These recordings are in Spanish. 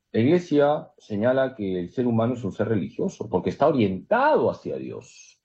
La Iglesia señala que el ser humano es un ser religioso porque está orientado hacia Dios.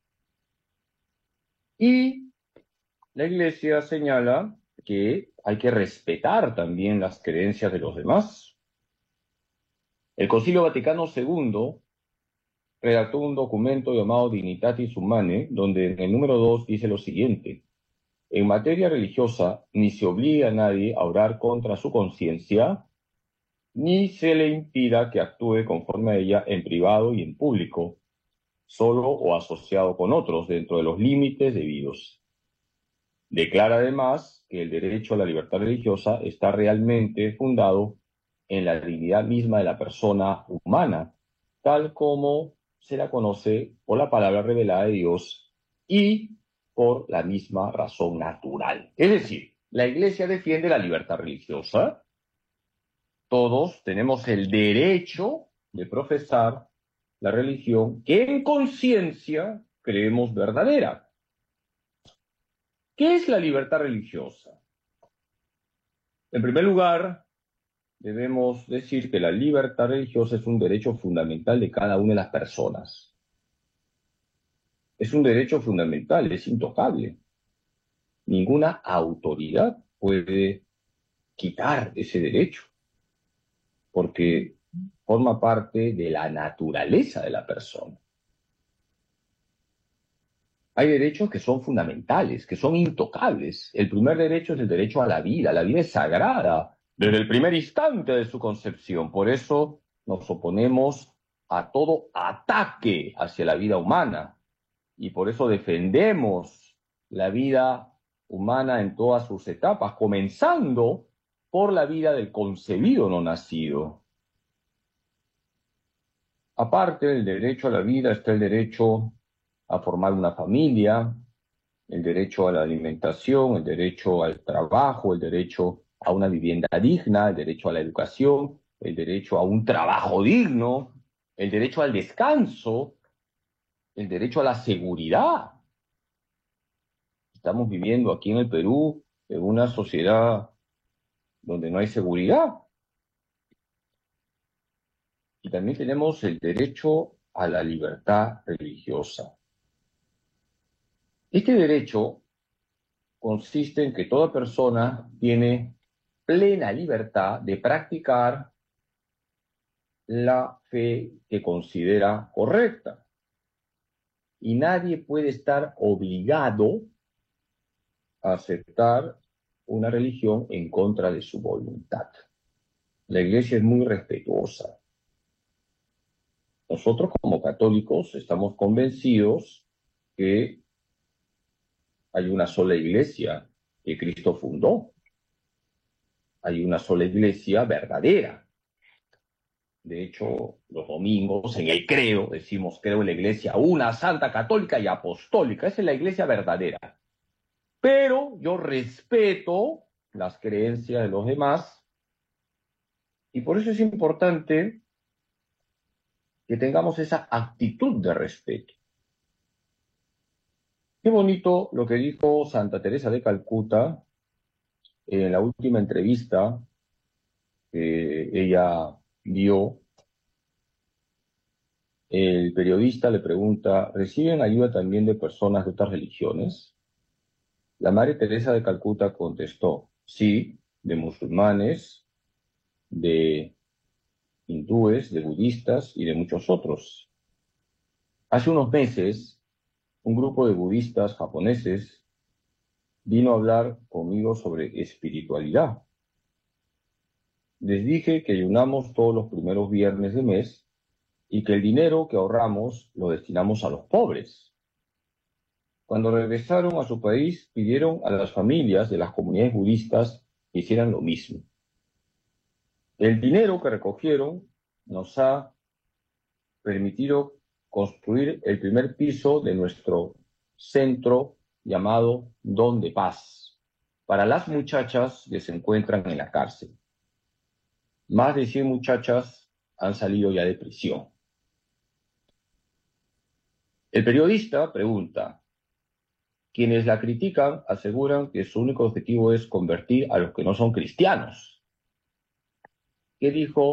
Y la Iglesia señala que hay que respetar también las creencias de los demás. El Concilio Vaticano II redactó un documento llamado Dignitatis Humanae, donde en el número 2 dice lo siguiente: en materia religiosa, ni se obliga a nadie a orar contra su conciencia, ni se le impida que actúe conforme a ella en privado y en público, solo o asociado con otros, dentro de los límites debidos. Declara además que el derecho a la libertad religiosa está realmente fundado en la dignidad misma de la persona humana, tal como se la conoce por la palabra revelada de Dios y por la misma razón natural. Es decir, la Iglesia defiende la libertad religiosa. Todos tenemos el derecho de profesar la religión que en conciencia creemos verdadera. ¿Qué es la libertad religiosa? En primer lugar, debemos decir que la libertad religiosa es un derecho fundamental de cada una de las personas. Es un derecho fundamental, es intocable. Ninguna autoridad puede quitar ese derecho, porque forma parte de la naturaleza de la persona. Hay derechos que son fundamentales, que son intocables. El primer derecho es el derecho a la vida. La vida es sagrada desde el primer instante de su concepción. Por eso nos oponemos a todo ataque hacia la vida humana y por eso defendemos la vida humana en todas sus etapas, comenzando por la vida del concebido no nacido. Aparte del derecho a la vida está el derecho a formar una familia, el derecho a la alimentación, el derecho al trabajo, el derecho a una vivienda digna, el derecho a la educación, el derecho a un trabajo digno, el derecho al descanso, el derecho a la seguridad. Estamos viviendo aquí en el Perú en una sociedad donde no hay seguridad. Y también tenemos el derecho a la libertad religiosa. Este derecho consiste en que toda persona tiene plena libertad de practicar la fe que considera correcta. Y nadie puede estar obligado a aceptar una religión en contra de su voluntad. La Iglesia es muy respetuosa. Nosotros como católicos estamos convencidos que hay una sola Iglesia que Cristo fundó. Hay una sola Iglesia verdadera. De hecho, los domingos en el credo decimos: creo en la Iglesia una, santa, católica y apostólica. Esa es la Iglesia verdadera. Pero yo respeto las creencias de los demás y por eso es importante que tengamos esa actitud de respeto. Qué bonito lo que dijo Santa Teresa de Calcuta en la última entrevista que ella dio. El periodista le pregunta: ¿reciben ayuda también de personas de otras religiones? La Madre Teresa de Calcuta contestó: sí, de musulmanes, de hindúes, de budistas y de muchos otros. Hace unos meses, un grupo de budistas japoneses vino a hablar conmigo sobre espiritualidad. Les dije que ayunamos todos los primeros viernes de mes y que el dinero que ahorramos lo destinamos a los pobres. Cuando regresaron a su país, pidieron a las familias de las comunidades budistas que hicieran lo mismo. El dinero que recogieron nos ha permitido construir el primer piso de nuestro centro llamado Don de Paz, para las muchachas que se encuentran en la cárcel. Más de 100 muchachas han salido ya de prisión. El periodista pregunta: quienes la critican aseguran que su único objetivo es convertir a los que no son cristianos. ¿Qué dijo